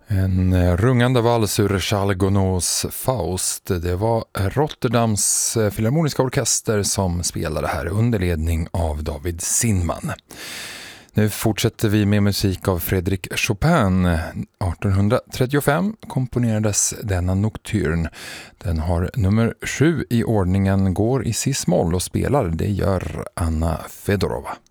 En rungande vals ur Charles Gounods Faust. Det var Rotterdams filharmoniska orkester som spelade här under ledning av David Zinman. Nu fortsätter vi med musik av Frédéric Chopin. 1835 komponerades denna nocturne. Den har nummer 7 i ordningen, går i cis-moll och spelar. Det gör Anna Fedorova.